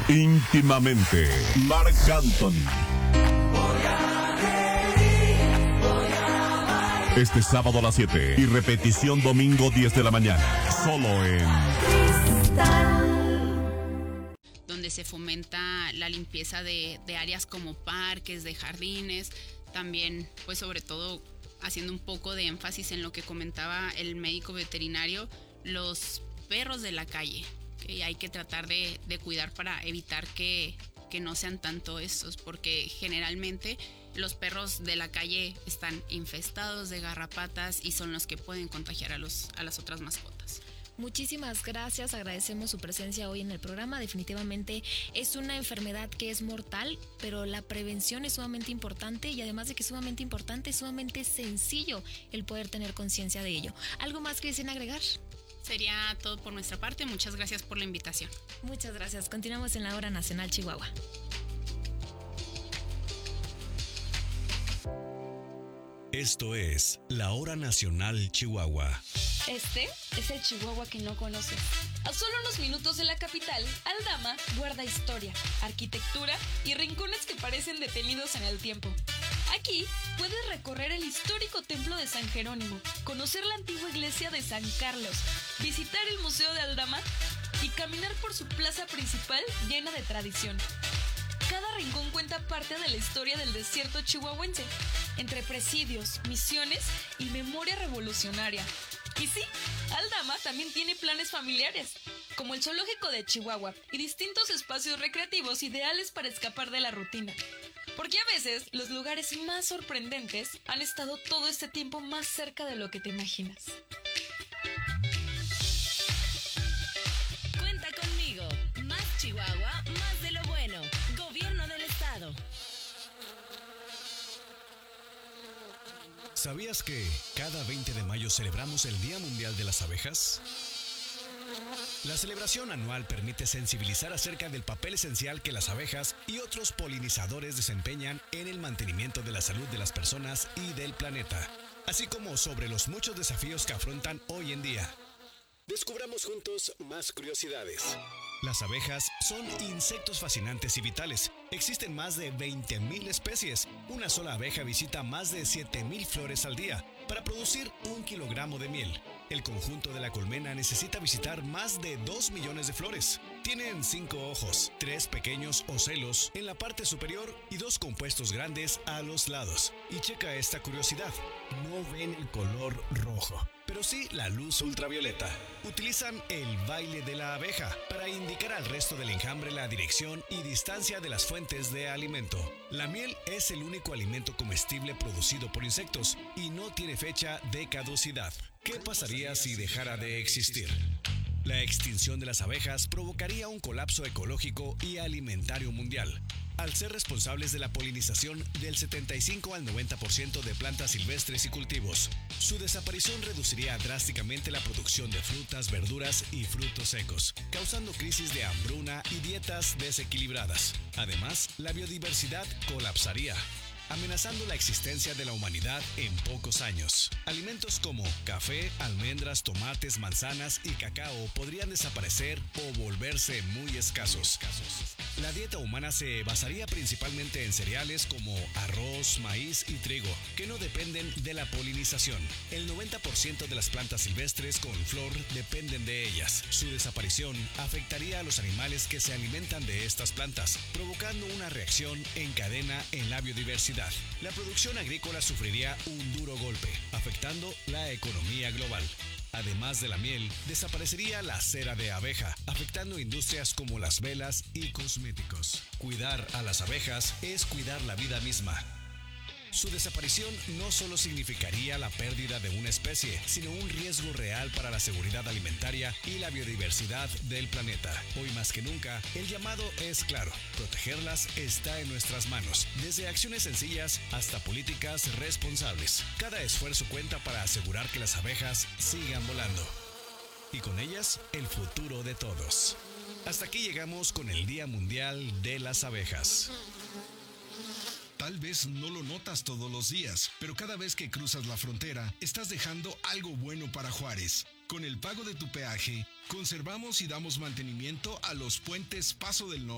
Íntimamente, Marc Anthony. Este sábado a las 7 y repetición domingo 10 de la mañana. Solo en donde se fomenta la limpieza de áreas como parques, de jardines, también pues sobre todo haciendo un poco de énfasis en lo que comentaba el médico veterinario, los perros de la calle, que hay que tratar de cuidar para evitar que no sean tanto estos, porque generalmente los perros de la calle están infestados de garrapatas y son los que pueden contagiar a las otras mascotas. Muchísimas gracias, agradecemos su presencia hoy en el programa. Definitivamente es una enfermedad que es mortal, pero la prevención es sumamente importante y además de que es sumamente importante, es sumamente sencillo el poder tener conciencia de ello. ¿Algo más que deseen agregar? Sería todo por nuestra parte, muchas gracias por la invitación. Muchas gracias, continuamos en la Hora Nacional Chihuahua. Esto es la Hora Nacional Chihuahua. Este es el Chihuahua que no conoces. A solo unos minutos de la capital, Aldama guarda historia, arquitectura y rincones que parecen detenidos en el tiempo. Aquí puedes recorrer el histórico templo de San Jerónimo, conocer la antigua iglesia de San Carlos, visitar el Museo de Aldama y caminar por su plaza principal llena de tradición. Cada rincón cuenta parte de la historia del desierto chihuahuense, entre presidios, misiones y memoria revolucionaria. Y sí, Aldama también tiene planes familiares, como el zoológico de Chihuahua y distintos espacios recreativos ideales para escapar de la rutina. Porque a veces los lugares más sorprendentes han estado todo este tiempo más cerca de lo que te imaginas. Cuenta conmigo. Más Chihuahua, más de lo bueno. Gobierno del Estado. ¿Sabías que cada 20 de mayo celebramos el Día Mundial de las Abejas? La celebración anual permite sensibilizar acerca del papel esencial que las abejas y otros polinizadores desempeñan en el mantenimiento de la salud de las personas y del planeta, así como sobre los muchos desafíos que afrontan hoy en día. Descubramos juntos más curiosidades. Las abejas son insectos fascinantes y vitales. Existen más de 20,000 especies. Una sola abeja visita más de 7,000 flores al día para producir 1 kilogramo de miel. El conjunto de la colmena necesita visitar más de 2 millones de flores. Tienen 5 ojos, 3 pequeños ocelos en la parte superior y 2 compuestos grandes a los lados. Y checa esta curiosidad, no ven el color rojo, pero sí la luz ultravioleta. Utilizan el baile de la abeja para indicar al resto del enjambre la dirección y distancia de las fuentes de alimento. La miel es el único alimento comestible producido por insectos y no tiene fecha de caducidad. ¿Qué pasaría si dejara de existir? La extinción de las abejas provocaría un colapso ecológico y alimentario mundial, al ser responsables de la polinización del 75 al 90% de plantas silvestres y cultivos. Su desaparición reduciría drásticamente la producción de frutas, verduras y frutos secos, causando crisis de hambruna y dietas desequilibradas. Además, la biodiversidad colapsaría, amenazando la existencia de la humanidad en pocos años. Alimentos como café, almendras, tomates, manzanas y cacao podrían desaparecer o volverse muy escasos. La dieta humana se basaría principalmente en cereales como arroz, maíz y trigo, que no dependen de la polinización. El 90% de las plantas silvestres con flor dependen de ellas. Su desaparición afectaría a los animales que se alimentan de estas plantas, provocando una reacción en cadena en la biodiversidad. La producción agrícola sufriría un duro golpe, afectando la economía global. Además de la miel, desaparecería la cera de abeja, afectando industrias como las velas y cosméticos. Cuidar a las abejas es cuidar la vida misma. Su desaparición no solo significaría la pérdida de una especie, sino un riesgo real para la seguridad alimentaria y la biodiversidad del planeta. Hoy más que nunca, el llamado es claro: protegerlas está en nuestras manos, desde acciones sencillas hasta políticas responsables. Cada esfuerzo cuenta para asegurar que las abejas sigan volando, y con ellas el futuro de todos. Hasta aquí llegamos con el Día Mundial de las Abejas. Tal vez no lo notas todos los días, pero cada vez que cruzas la frontera, estás dejando algo bueno para Juárez. Con el pago de tu peaje, conservamos y damos mantenimiento a los puentes Paso del Norte